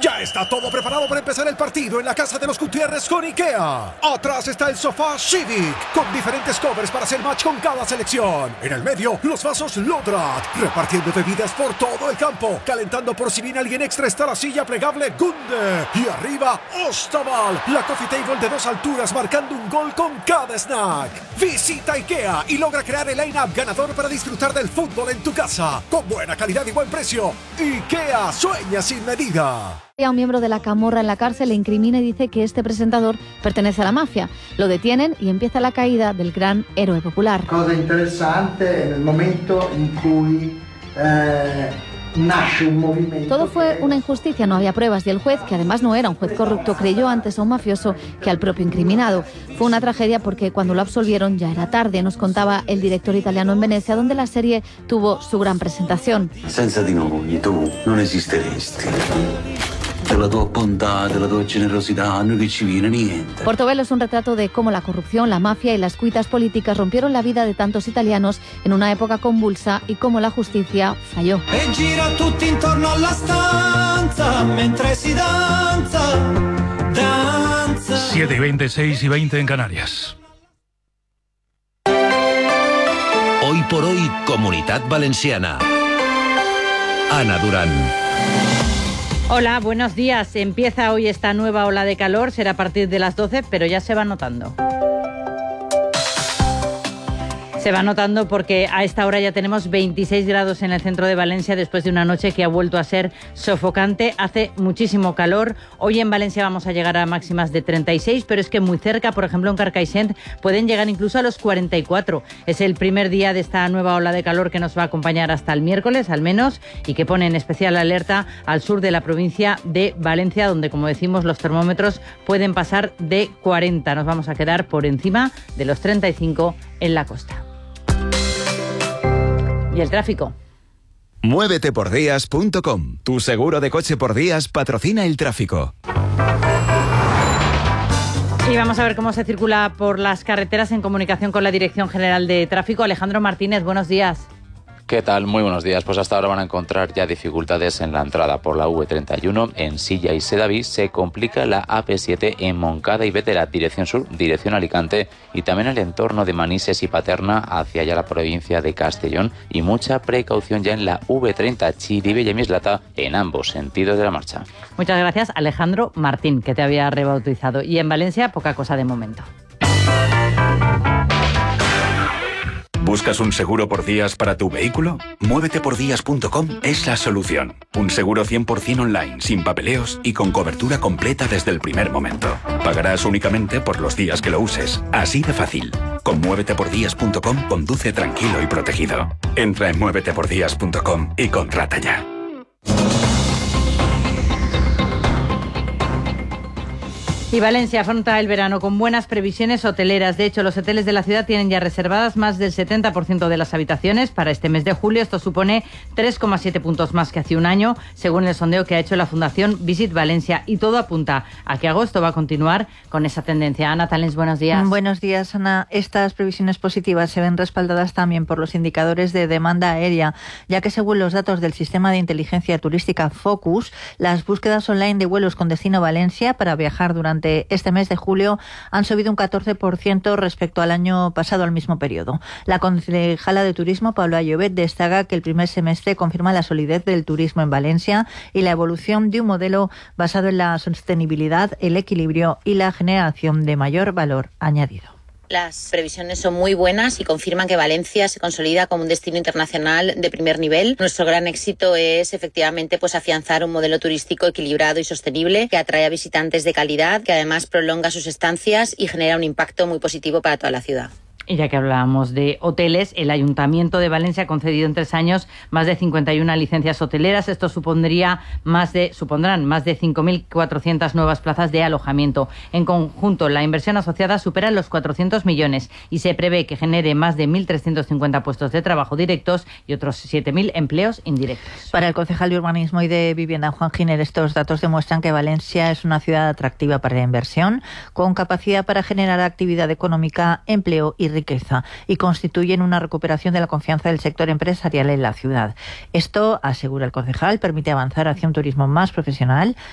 Ya está todo preparado para empezar el partido en la casa de los Gutiérrez con IKEA. Atrás está el sofá Civic, con diferentes covers para hacer match con cada selección. En el medio, los vasos Lodrat, repartiendo bebidas por todo el campo. Calentando por si viene alguien extra está la silla plegable Gunde. Y arriba, Ostaval, la coffee table de 2 alturas marcando un gol con cada snack. Visita IKEA y logra crear el line-up ganador para disfrutar del fútbol en tu casa. Con buena calidad y buen precio. IKEA sueña sin medida. A un miembro de la camorra en la cárcel le incrimina y dice que este presentador pertenece a la mafia. Lo detienen y empieza la caída del gran héroe popular. Cosa interesante, en el momento en cui nace un movimiento. Todo fue una injusticia, no había pruebas y el juez, que además no era un juez corrupto, creyó antes a un mafioso que al propio incriminado. Fue una tragedia porque cuando lo absolvieron ya era tarde, nos contaba el director italiano en Venecia, donde la serie tuvo su gran presentación. Senza di noi tu non esisteresti. Della tua bontà, della tua generosità, non che ci viene niente. Portobello es un retrato de cómo la corrupción, la mafia y las cuitas políticas rompieron la vida de tantos italianos en una época convulsa y cómo la justicia falló. E gira tutti intorno alla stanza mentre si danza, danza. 7:20, 6:20 en Canarias. Hoy por hoy, Comunidad Valenciana. Ana Durán. Hola, buenos días. Empieza hoy esta nueva ola de calor, será a partir de las 12, pero ya se va notando. Se va notando porque a esta hora ya tenemos 26 grados en el centro de Valencia después de una noche que ha vuelto a ser sofocante. Hace muchísimo calor. Hoy en Valencia vamos a llegar a máximas de 36, pero es que muy cerca, por ejemplo en Carcaixent, pueden llegar incluso a los 44. Es el primer día de esta nueva ola de calor que nos va a acompañar hasta el miércoles, al menos, y que pone en especial alerta al sur de la provincia de Valencia, donde, como decimos, los termómetros pueden pasar de 40. Nos vamos a quedar por encima de los 35 en la costa. ¿Y el tráfico? Muévetepordías.com. Tu seguro de coche por días patrocina el tráfico. Y vamos a ver cómo se circula por las carreteras en comunicación con la Dirección General de Tráfico. Alejandro Martínez, buenos días. ¿Qué tal? Muy buenos días. Pues hasta ahora van a encontrar ya dificultades en la entrada por la V31 en Silla y Sedaví. Se complica la AP7 en Moncada y Bétera, dirección sur, dirección Alicante, y también el entorno de Manises y Paterna hacia allá la provincia de Castellón, y mucha precaución ya en la V30 Chiribella y Mislata en ambos sentidos de la marcha. Muchas gracias, Alejandro Martín, que te había rebautizado. Y en Valencia, poca cosa de momento. ¿Buscas un seguro por días para tu vehículo? Muévetepordías.com es la solución. Un seguro 100% online, sin papeleos y con cobertura completa desde el primer momento. Pagarás únicamente por los días que lo uses. Así de fácil. Con muévetepordías.com conduce tranquilo y protegido. Entra en muévetepordías.com y contrata ya. Y Valencia afronta el verano con buenas previsiones hoteleras. De hecho, los hoteles de la ciudad tienen ya reservadas más del 70% de las habitaciones para este mes de julio. Esto supone 3,7 puntos más que hace un año, según el sondeo que ha hecho la Fundación Visit Valencia. Y todo apunta a que agosto va a continuar con esa tendencia. Ana Talens, buenos días. Buenos días, Ana. Estas previsiones positivas se ven respaldadas también por los indicadores de demanda aérea, ya que según los datos del sistema de inteligencia turística Focus, las búsquedas online de vuelos con destino Valencia para viajar durante este mes de julio han subido un 14% respecto al año pasado al mismo periodo. La concejala de Turismo, Paula Llobet, destaca que el primer semestre confirma la solidez del turismo en Valencia y la evolución de un modelo basado en la sostenibilidad, el equilibrio y la generación de mayor valor añadido. Las previsiones son muy buenas y confirman que Valencia se consolida como un destino internacional de primer nivel. Nuestro gran éxito es efectivamente afianzar un modelo turístico equilibrado y sostenible que atrae a visitantes de calidad, que además prolonga sus estancias y genera un impacto muy positivo para toda la ciudad. Y ya que hablábamos de hoteles, el Ayuntamiento de Valencia ha concedido en 3 años más de 51 licencias hoteleras. Esto supondrán más de 5.400 nuevas plazas de alojamiento. En conjunto, la inversión asociada supera los 400 millones y se prevé que genere más de 1.350 puestos de trabajo directos y otros 7.000 empleos indirectos. Para el concejal de Urbanismo y de Vivienda, Juan Giner, estos datos demuestran que Valencia es una ciudad atractiva para la inversión, con capacidad para generar actividad económica, empleo y riqueza, y constituyen una recuperación de la confianza del sector empresarial en la ciudad. Esto, asegura el concejal, permite avanzar hacia un turismo más profesional